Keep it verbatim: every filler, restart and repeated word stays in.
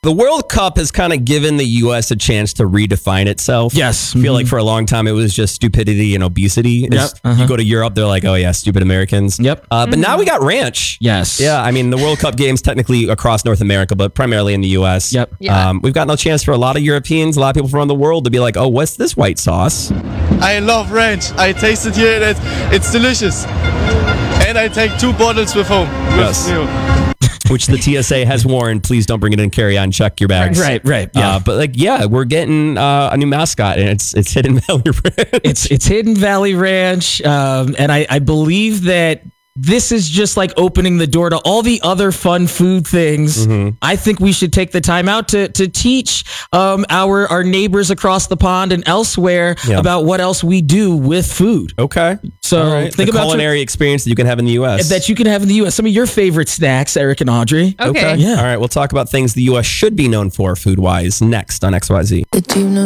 The World Cup has kind of given the U S a chance to redefine itself. Yes. I feel Mm-hmm. like for a long time it was just stupidity and obesity. Yep. It's- Uh-huh. You go to Europe, they're like, oh yeah, stupid Americans. Yep. Uh, but now we got ranch. Yes. Yeah, I mean, the World Cup games technically across North America, but primarily in the U S. Yep. Yeah. Um, we've gotten a chance for a lot of Europeans, a lot of people from around the world to be like, oh, what's this white sauce? I love ranch. I tasted here and it's, it's delicious. And I take two bottles with home. With Yes. you. Which the T S A has warned, please don't bring it in carry on, check your bags. Right, right, yeah. Uh, but like, yeah, we're getting uh, a new mascot and it's it's Hidden Valley Ranch. It's it's Hidden Valley Ranch, um, and I, I believe that this is just like opening the door to all the other fun food things. Mm-hmm. I think we should take the time out to to teach um, our our neighbors across the pond and elsewhere Yeah. about what else we do with food. Okay. So All right. think the about your- culinary experience that you can have in the U S. that you can have in the U S. Some of your favorite snacks, Eric and Audrey. Okay. Yeah. All right. We'll talk about things the U S should be known for food wise next on X Y Z. Did you know